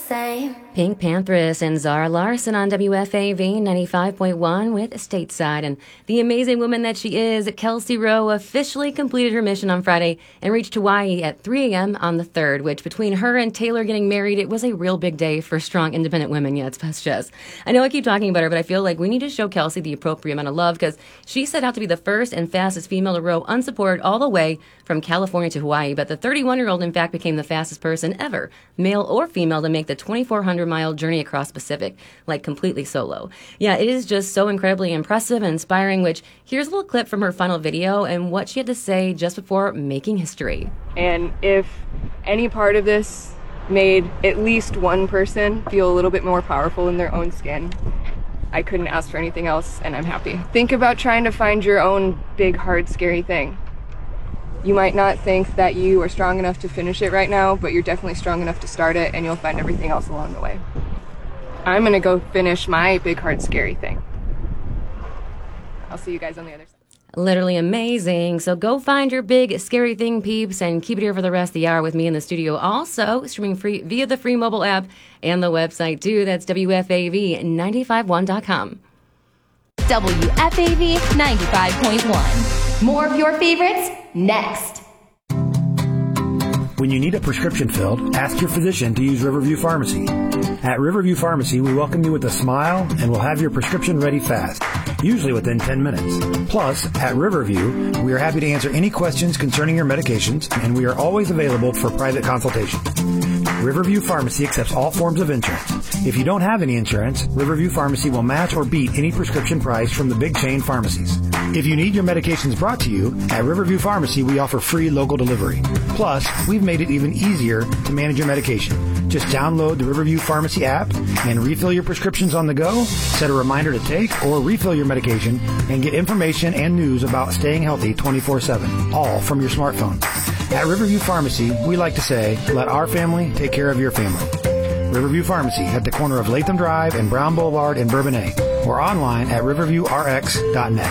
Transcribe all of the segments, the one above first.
same. Pink Panthers and Zara Larson on WFAV 95.1 with Stateside. And the amazing woman that she is, Kelsey Rowe, officially completed her mission on Friday and reached Hawaii at 3 a.m. on the 3rd, which between her and Taylor getting married, it was a real big day for strong, independent women. Yeah, it's Best Jess. I know I keep talking about her, but I feel like we need to show Kelsey the appropriate amount of love because she set out to be the first and fastest female to row unsupported all the way from California to Hawaii. But the 31-year-old, in fact, became the fastest person ever, male or female, to make the 2,400-mile journey across Pacific, like completely solo. Yeah, it is just so incredibly impressive and inspiring, which here's a little clip from her final video and what she had to say just before making history. And if any part of this made at least one person feel a little bit more powerful in their own skin, I couldn't ask for anything else, and I'm happy. Think about trying to find your own big, hard, scary thing. You might not think that you are strong enough to finish it right now, but you're definitely strong enough to start it, and you'll find everything else along the way. I'm gonna go finish my big, hard, scary thing. I'll see you guys on the other side. Literally amazing. So go find your big, scary thing, peeps, and keep it here for the rest of the hour with me in the studio. Also, streaming free via the free mobile app and the website, too. That's WFAV951.com. WFAV 95.1. More of your favorites next. When you need a prescription filled, ask your physician to use Riverview Pharmacy. At Riverview Pharmacy, we welcome you with a smile and we'll have your prescription ready fast, usually within 10 minutes. Plus, at Riverview, we are happy to answer any questions concerning your medications, and we are always available for private consultation. Riverview Pharmacy accepts all forms of insurance. If you don't have any insurance, Riverview Pharmacy will match or beat any prescription price from the big chain pharmacies. If you need your medications brought to you, at Riverview Pharmacy, we offer free local delivery. Plus, we've made it even easier to manage your medication. Just download the Riverview Pharmacy app and refill your prescriptions on the go, set a reminder to take or refill your medication, and get information and news about staying healthy 24/7, all from your smartphone. At Riverview Pharmacy, we like to say, let our family take care of your family. Riverview Pharmacy at the corner of Latham Drive and Brown Boulevard in Bourbonnais, or online at riverviewrx.net.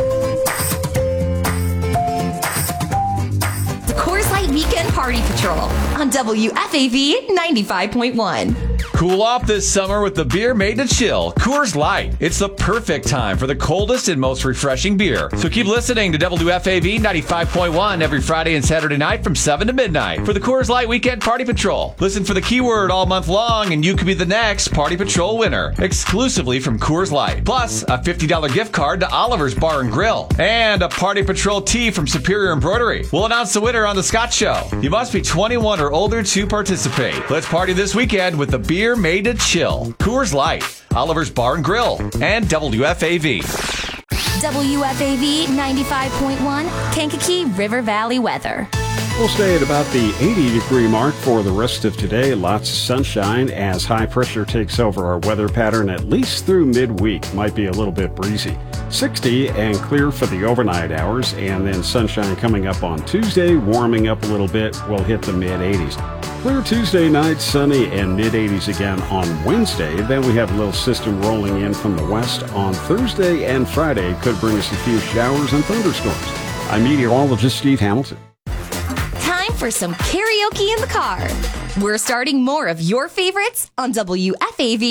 The Coors Light Weekend Party Patrol on WFAV 95.1. Cool off this summer with the beer made to chill, Coors Light. It's the perfect time for the coldest and most refreshing beer. So keep listening to WFAV 95.1 every Friday and Saturday night from 7 to midnight for the Coors Light Weekend Party Patrol. Listen for the keyword all month long and you could be the next Party Patrol winner, exclusively from Coors Light. Plus, a $50 gift card to Oliver's Bar and Grill and a Party Patrol tee from Superior Embroidery. We'll announce the winner on The Scott Show. You must be 21 or older to participate. Let's party this weekend with the beer made to chill. Coors Light, Oliver's Bar and Grill, and WFAV. WFAV 95.1, Kankakee River Valley weather. We'll stay at about the 80-degree mark for the rest of today. Lots of sunshine as high pressure takes over our weather pattern at least through midweek. Might be a little bit breezy. 60 and clear for the overnight hours, and then sunshine coming up on Tuesday, warming up a little bit. We'll hit the mid-80s. Clear Tuesday night, sunny and mid-80s again on Wednesday. Then we have a little system rolling in from the west on Thursday and Friday. Could bring us a few showers and thunderstorms. I'm meteorologist Steve Hamilton. Time for some karaoke in the car. We're starting more of your favorites on WFAV